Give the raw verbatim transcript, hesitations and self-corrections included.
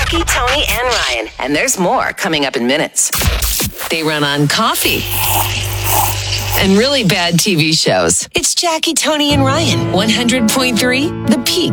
Jackie, Tony, and Ryan. And there's more coming up in minutes. They run on coffee and really bad T V shows. It's Jackie, Tony, and Ryan. one hundred point three The Peak.